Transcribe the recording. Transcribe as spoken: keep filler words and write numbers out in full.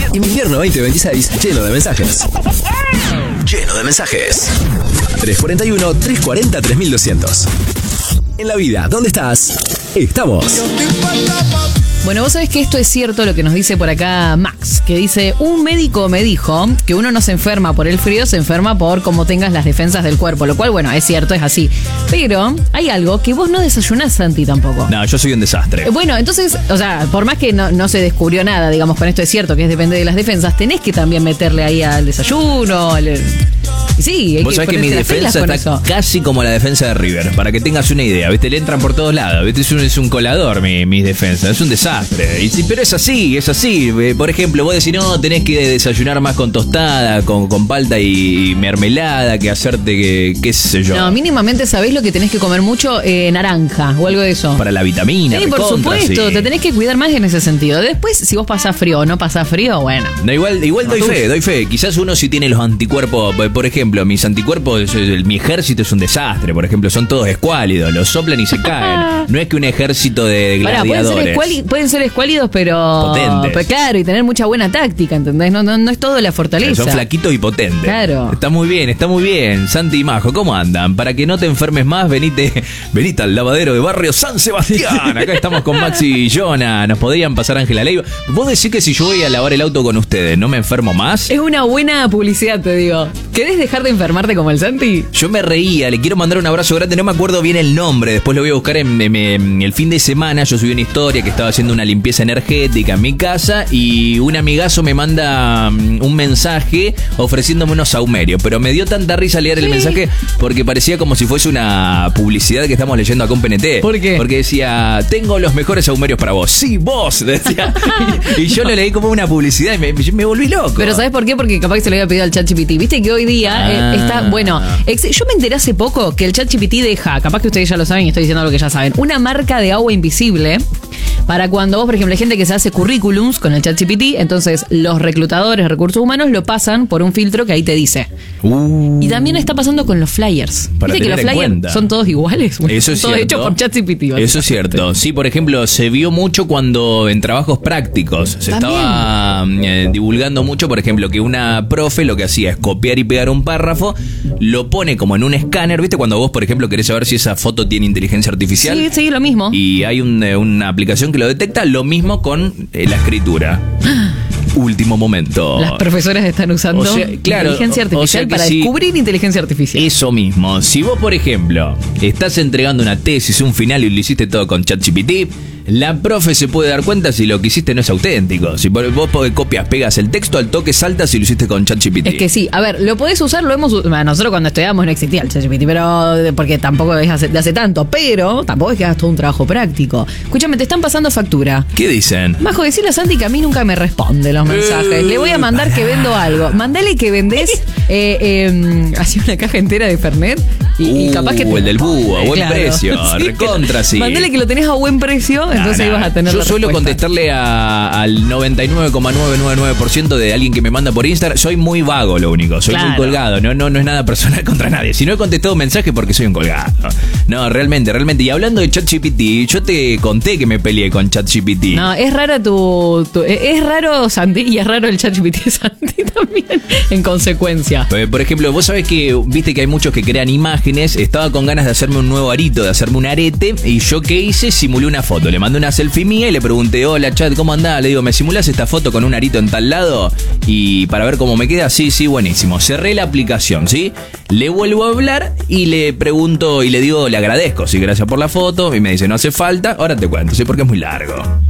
Invierno veinte veintiséis, lleno de mensajes. Lleno de mensajes. tres cuarenta y uno, tres cuarenta, tres mil doscientos. En la vida, ¿dónde estás? Estamos. Bueno, vos sabés que esto es cierto lo que nos dice por acá Max, que dice, un médico me dijo que uno no se enferma por el frío, se enferma por cómo tengas las defensas del cuerpo, lo cual, bueno, es cierto, es así. Pero hay algo que vos no desayunás, Santi, tampoco. No, yo soy un desastre. Bueno, entonces, o sea, por más que no, no se descubrió nada, digamos, con esto es cierto que es depende de las defensas, tenés que también meterle ahí al desayuno, al... Sí, hay vos que sabés que mi defensa está eso. casi como la defensa de River, para que tengas una idea, ¿viste? Le entran por todos lados, ¿viste? Es un, es un colador mi, mis defensas, es un desastre. Y sí, pero es así, es así. Por ejemplo, vos decís, no, tenés que desayunar más con tostada, con, con palta y mermelada, que hacerte, que, qué sé yo. No, mínimamente sabés lo que tenés que comer mucho, eh, naranja o algo de eso. Para la vitamina. Sí, por recontra, supuesto, sí. Te tenés que cuidar más en ese sentido. Después, si vos pasás frío o no pasás frío, bueno. No, igual, igual No, doy tú. fe, doy fe. Quizás uno sí tiene los anticuerpos. Por ejemplo, mis anticuerpos, el, mi ejército es un desastre. Por ejemplo, son todos escuálidos, los soplan y se caen. No es que un ejército de Pará, pueden ser, gladiadores. escuali- pueden ser escuálidos, pero... Potentes. pero claro, y tener mucha buena táctica, ¿entendés? No, no, no es todo la fortaleza. Son flaquitos y potentes. Claro. Está muy bien, está muy bien. Santi y Majo, ¿cómo andan? Para que no te enfermes más, venite, venite al lavadero de barrio San Sebastián. Acá estamos con Maxi y Jonah. Nos podrían pasar Ángela Leiva. ¿Vos decís que si yo voy a lavar el auto con ustedes, no me enfermo más? Es una buena publicidad, te digo. ¿Querés dejar de enfermarte como el Santi? Yo me reía, le quiero mandar un abrazo grande, no me acuerdo bien el nombre, después lo voy a buscar en, en- en el fin de semana. Yo subí una historia que estaba haciendo una limpieza energética en mi casa y un amigazo me manda mm, un mensaje ofreciéndome unos saumerios, pero me dio tanta risa leer el Sí. mensaje porque parecía como si fuese una publicidad que estamos leyendo acá en P N T. ¿Por qué? Porque decía, tengo los mejores saumerios para vos. Sí, vos, decía. y, y yo lo leí como una publicidad y me, me volví loco. Pero ¿sabés por qué? Porque capaz que se lo había pedido al ChatGPT. Viste que hoy día Ah. eh, está, bueno, ex- yo me enteré hace poco que el ChatGPT deja, capaz que ustedes ya lo saben y estoy diciendo lo que ya saben, una marca de agua invisible para cuando vos, por ejemplo, hay gente que se hace currículums con el ChatGPT, entonces los reclutadores de recursos humanos lo pasan por un filtro que ahí te dice. Uh. Y también está pasando con los flyers. Para Viste que tener los en flyers cuenta. son todos iguales. Bueno, Eso es son todos cierto. hechos por ChatGPT. Eso es cierto. Sí, por ejemplo, se vio mucho cuando en trabajos prácticos se También. estaba eh, divulgando mucho, por ejemplo, que una profe lo que hacía es copiar y pegar un párrafo, lo pone como en un escáner, ¿viste? Cuando vos, por ejemplo, querés saber si esa foto tiene inteligencia artificial. Sí, sí, lo mismo. Y hay un, eh, una aplicación que lo detecta, lo mismo con eh, la escritura. Último momento. Las profesoras están usando O sea, claro, inteligencia o- o artificial sea que para si- descubrir inteligencia artificial. Eso mismo. Si vos, por ejemplo, estás entregando una tesis, un final y lo hiciste todo con ChatGPT, la profe se puede dar cuenta si lo que hiciste no es auténtico. Si por- vos copias, pegas el texto, al toque saltas y lo hiciste con ChatGPT. Es que sí, a ver, lo podés usar, lo hemos usado. Nosotros cuando estudiamos no existía el ChatGPT, pero porque tampoco es hace, de hace tanto, pero tampoco es que hagas todo un trabajo práctico. Escúchame, te están pasando factura. ¿Qué dicen? Majo, decirle a Santi que a mí nunca me responde los mensajes. Le voy a mandar que vendo algo. Mandale que vendés eh, eh, así una caja entera de Fernet y, y Uh, capaz que te el del búho, a buen Claro. precio, Sí, recontra, sí. Mandale que lo tenés a buen precio, entonces Nah, ahí nah. vas a tener Yo la suelo respuesta. contestarle a- al noventa y nueve coma novecientos noventa y nueve por ciento de alguien que me manda por Instagram. Soy muy vago, lo único. Soy muy Claro. colgado. No, no, no es nada personal contra nadie. Si no he contestado un mensaje porque soy un colgado. No, realmente, realmente. Y hablando de ChatGPT, yo te conté que me peleé con ChatGPT. No, es rara tu, tu- Es raro Santi y es raro el ChatGPT de Santi también, en consecuencia. Eh, Por ejemplo, vos sabés que, viste que hay muchos que crean imágenes. Estaba con ganas de hacerme un nuevo arito, de hacerme un arete. Y yo, ¿qué hice? Simulé una foto. Le mandé una selfie mía y le pregunté, hola chat, ¿cómo andás? Le digo, ¿me simulás esta foto con un arito en tal lado? Y para ver cómo me queda, sí, sí, buenísimo. Cerré la aplicación, ¿sí? Le vuelvo a hablar y le pregunto y le digo, le agradezco, sí, gracias por la foto. Y me dice, no hace falta. Ahora te cuento, sí, porque es muy largo.